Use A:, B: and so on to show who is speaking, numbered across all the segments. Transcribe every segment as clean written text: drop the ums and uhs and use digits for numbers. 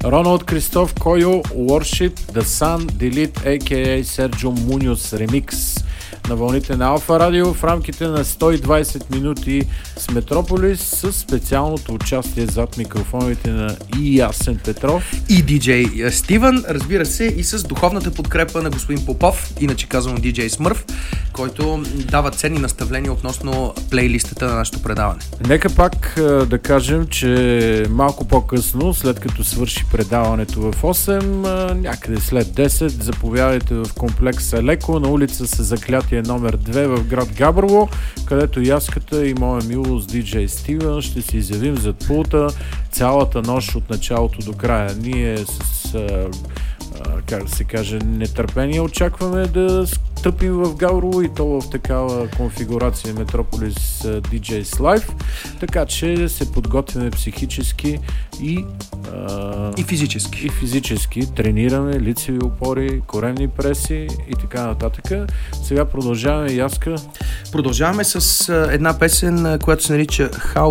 A: Роналд Кристоф Койо, Worship, The Sun, Delete, a.k.a. Sergio Munoz Remix. На вълните на Алфа Радио в рамките на 120 минути с Метрополис с специалното участие зад микрофоните на и Ясен Петров
B: и диджей Стивън, разбира се, и с духовната подкрепа на господин Попов, иначе казвам диджей Смърф, който дава ценни наставления относно плейлистата на нашето предаване.
A: Нека пак да кажем, че малко по-късно, след като свърши предаването в 8, някъде след 10, заповядайте в комплекса Леко на улица Със заклятие номер 2 в град Габрово, където Яската и моя милост диджей Стивън ще се изявим зад пулта цялата нощ от началото до края. Ние с как да се каже, нетърпение очакваме да стъпим в Габрово и то в такава конфигурация Метрополис DJs Live, така че се подготвяме психически и физически. Тренираме лицеви опори, коремни преси и така нататък. Сега продължаваме, Яска.
B: Продължаваме с една песен, която се нарича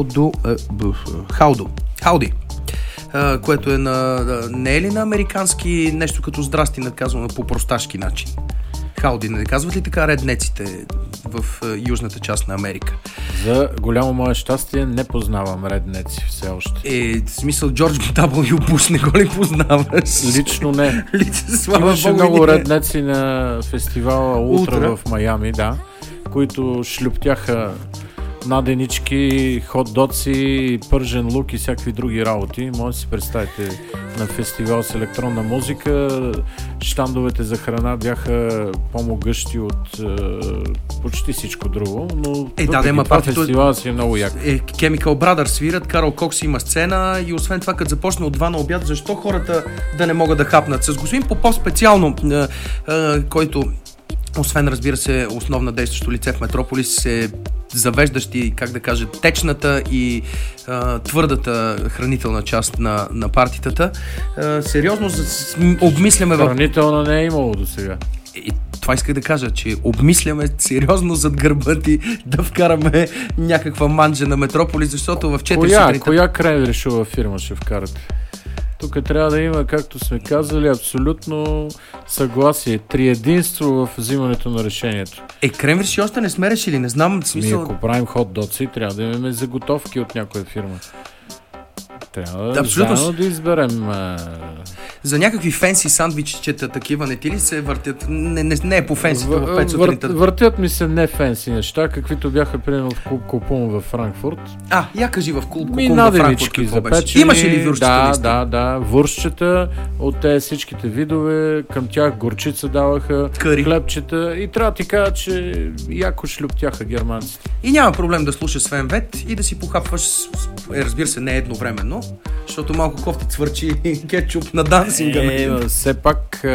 B: Howdy, което е не е ли на американски нещо като здрасти, наказвано по просташки начин? Хауди, не казват ли така реднеците в южната част на Америка?
A: За голямо мое щастие не познавам реднеци все още.
B: В смисъл Джордж W. Буш не го ли познаваш?
A: Лично не.
B: Имаше
A: много реднеци на фестивала Ултра в Майами, да, които шлюптяха наденички, хот-доци, пържен лук и всякакви други работи. Може да си представите на фестивал с електронна музика. Щандовете за храна бяха по-могъщи от почти всичко друго, но фестивалът си е много як.
B: Chemical Brothers свират, Карл Кокс има сцена и освен това, като започне от 2 на обяд, защо хората да не могат да хапнат? С господин Попов специално, който освен, разбира се, основна действащо лице в Метрополис е завеждащи, как да кажа, течната и твърдата хранителна част на партитата. Сериозно обмисляме...
A: Хранителна не е имало до сега.
B: Това исках да кажа, че обмисляме сериозно зад гърба ти да вкараме някаква манджа на Метрополис, защото в 4 сутринта...
A: Коя кренвиршова фирма ще вкарате? Тук трябва да има, както сме казали, абсолютно съгласие, триединство в взимането на решението.
B: Кремвирши още не сме решили, не знам смисъл...
A: Ако правим хот-доци, трябва да имаме заготовки от някоя фирма. Трябва
B: абсолютно
A: да изберем...
B: За някакви фенси сандвиччета такива не ти ли се въртят? Не е по фенсито в 5 сутринта.
A: Въртят ми се не фенси неща, каквито бяха примерно в Клуб Купун във Франкфурт.
B: Я кажи в Клуб Купун във Франкфурт какво беше? Имаше ли вюршчета?
A: Да, вуршчета от тези всичките видове, към тях горчица даваха, хлебчета и трябва да ти кажа, че яко шлюптяха германците.
B: И няма проблем да слушаш Свен Вет и да си похапваш, разбира се, не едновременно, защото малко кофти цвърчи кетчуп на дансинга.
A: Все пак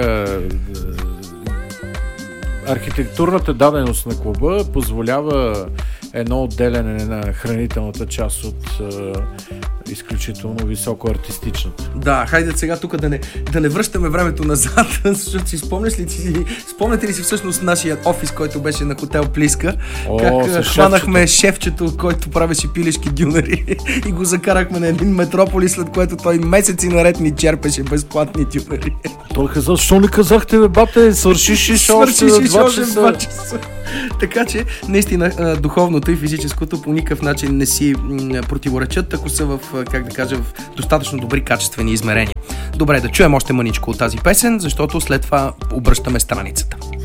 A: архитектурната даденост на клуба позволява едно отделяне на хранителната част от изключително високо артистичната.
B: Да, хайде сега тук да не връщаме времето назад, защото спомняте ли си всъщност нашия офис, който беше на хотел Плиска, как хванахме шефчето, който правеше пилешки дюнери и го закарахме на един Метрополис, след което той месеци наред ни черпеше безплатни дюнери.
A: Той каза, защо не казахте, бе, бате, свършиш и още 2 часа.
B: Така че, наистина, духовното и физическото по никакъв начин не си противоречат, ако са в, как да кажа, в достатъчно добри качествени измерения. Добре, да чуем още мъничко от тази песен, защото след това обръщаме страницата.